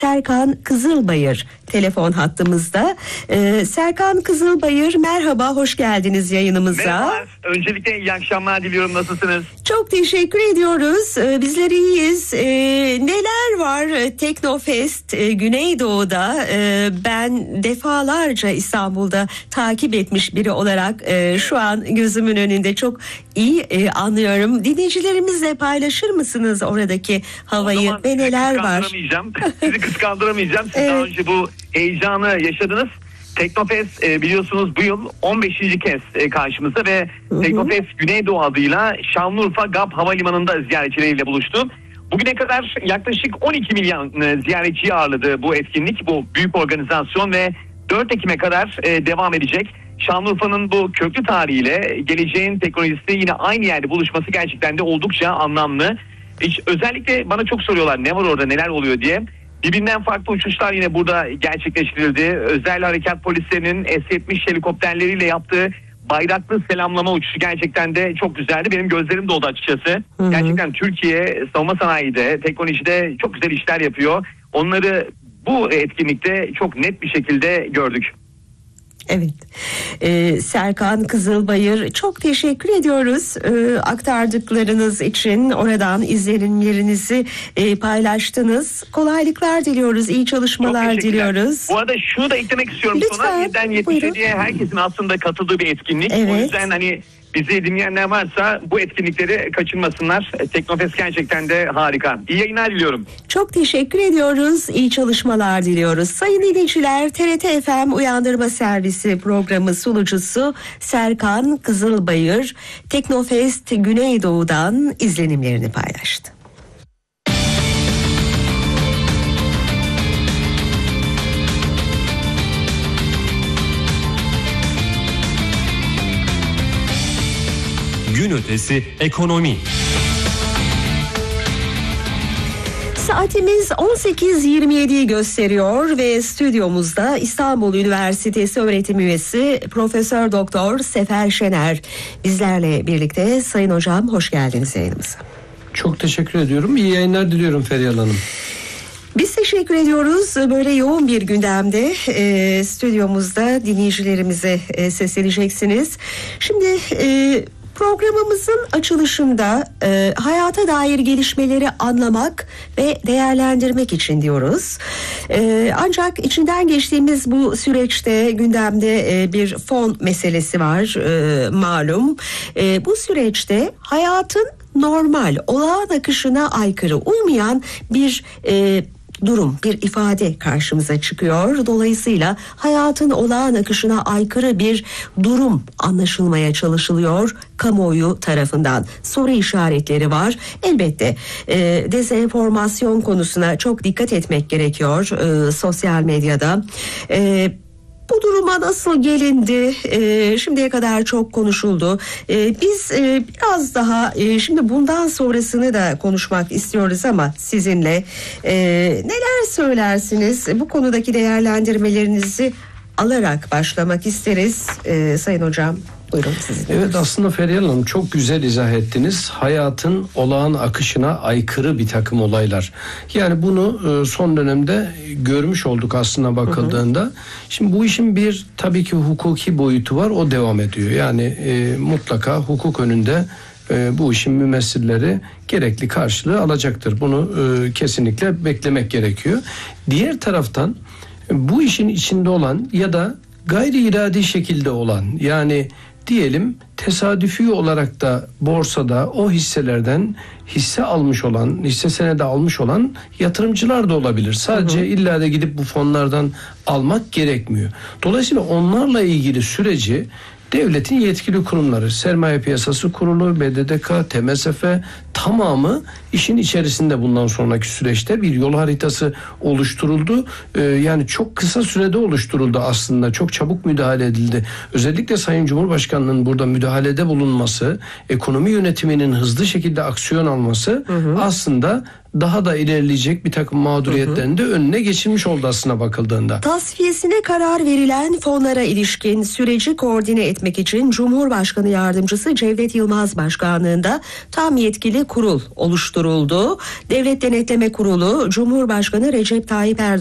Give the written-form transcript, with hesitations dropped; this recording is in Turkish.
Serkan Kızılbayır telefon hattımızda. Serkan Kızılbayır, merhaba, hoş geldiniz yayınımıza. Merhaba, öncelikle iyi akşamlar diliyorum, nasılsınız? Çok teşekkür ediyoruz. Bizler iyiyiz. Neler var Teknofest Güneydoğu'da? Ben defalarca İstanbul'da takip etmiş biri olarak şu an gözümün önünde çok iyi anlıyorum. Dinleyicilerimizle paylaşır mısınız oradaki havayı ve neler var? Sizi kıskandıramayacağım. Siz daha önce bu heyecanı yaşadınız. Teknofest biliyorsunuz bu yıl 15. kez karşımızda ve Teknofest Güneydoğu adıyla Şanlıurfa GAP Havalimanı'nda ziyaretçileriyle buluştu. Bugüne kadar yaklaşık 12 milyon ziyaretçiyi ağırladı bu etkinlik, bu büyük organizasyon ve 4 Ekim'e kadar devam edecek. Şanlıurfa'nın bu köklü tarihiyle geleceğin teknolojisi yine aynı yerde buluşması gerçekten de oldukça anlamlı. Özellikle bana çok soruyorlar ne var orada, neler oluyor diye. Birbirinden farklı uçuşlar yine burada gerçekleştirildi. Özel harekat polislerinin S-70 helikopterleriyle yaptığı bayraklı selamlama uçuşu gerçekten de çok güzeldi. Benim gözlerim doldu açıkçası. Gerçekten Türkiye savunma sanayide, teknolojide çok güzel işler yapıyor. Onları bu etkinlikte çok net bir şekilde gördük. Evet. Serkan Kızılbayır, çok teşekkür ediyoruz aktardıklarınız için. Oradan izlenimlerinizi paylaştınız. Kolaylıklar diliyoruz, iyi çalışmalar diliyoruz. Bu arada şunu da eklemek istiyorum. Lütfen, sonra. 7'den 77'ye herkesin aslında katıldığı bir etkinlik. Evet. O yüzden hani bizi dinleyenler varsa bu etkinlikleri kaçırmasınlar. Teknofest gerçekten de harika. İyi yayınlar diliyorum. Çok teşekkür ediyoruz. İyi çalışmalar diliyoruz. Sayın dinleyiciler, TRT FM Uyandırma Servisi programı sunucusu Serkan Kızılbayır, Teknofest Güneydoğu'dan izlenimlerini paylaştı. Gün ötesi ekonomi. Saatimiz 18.27'yi gösteriyor ve stüdyomuzda İstanbul Üniversitesi öğretim üyesi Profesör Doktor Sefer Şener bizlerle birlikte. Sayın hocam, hoş geldiniz yayınımıza. Çok teşekkür ediyorum. İyi yayınlar diliyorum Feryal Hanım. Biz teşekkür ediyoruz. Böyle yoğun bir gündemde stüdyomuzda dinleyicilerimize sesleneceksiniz. Şimdi programımızın açılışında hayata dair gelişmeleri anlamak ve değerlendirmek için diyoruz. Ancak içinden geçtiğimiz bu süreçte gündemde bir fon meselesi var malum. Bu süreçte hayatın normal, olağan akışına aykırı, uymayan bir durum, bir ifade karşımıza çıkıyor. Dolayısıyla hayatın olağan akışına aykırı bir durum anlaşılmaya çalışılıyor kamuoyu tarafından. Soru işaretleri var. Elbette dezenformasyon konusuna çok dikkat etmek gerekiyor sosyal medyada. Bu duruma nasıl gelindi? Şimdiye kadar çok konuşuldu. Biz biraz daha şimdi bundan sonrasını da konuşmak istiyoruz ama sizinle neler söylersiniz? Bu konudaki değerlendirmelerinizi alarak başlamak isteriz. Sayın hocam, buyurun siz. Evet, aslında Feryal Hanım çok güzel izah ettiniz. Hayatın olağan akışına aykırı bir takım olaylar. Yani bunu son dönemde görmüş olduk aslında bakıldığında. Şimdi bu işin bir tabii ki hukuki boyutu var, o devam ediyor. Yani mutlaka hukuk önünde bu işin mümessilleri gerekli karşılığı alacaktır. Bunu kesinlikle beklemek gerekiyor. Diğer taraftan bu işin içinde olan ya da gayri iradi şekilde olan, yani diyelim tesadüfi olarak da borsada o hisselerden hisse almış olan, hisse senedi almış olan yatırımcılar da olabilir. Sadece illa da gidip bu fonlardan almak gerekmiyor. Dolayısıyla onlarla ilgili süreci devletin yetkili kurumları, Sermaye Piyasası Kurulu, BDDK, TMSF tamamı işin içerisinde. Bundan sonraki süreçte bir yol haritası oluşturuldu. Yani çok kısa sürede oluşturuldu aslında. Çok çabuk müdahale edildi. Özellikle Sayın Cumhurbaşkanı'nın burada müdahalede bulunması, ekonomi yönetiminin hızlı şekilde aksiyon alması aslında daha da ilerleyecek bir takım mağduriyetlerin de önüne geçilmiş oldu aslına bakıldığında. Tasfiyesine karar verilen fonlara ilişkin süreci koordine etmek için Cumhurbaşkanı Yardımcısı Cevdet Yılmaz başkanlığında tam yetkili kurul oluşturuldu. Devlet Denetleme Kurulu, Cumhurbaşkanı Recep Tayyip Erdoğan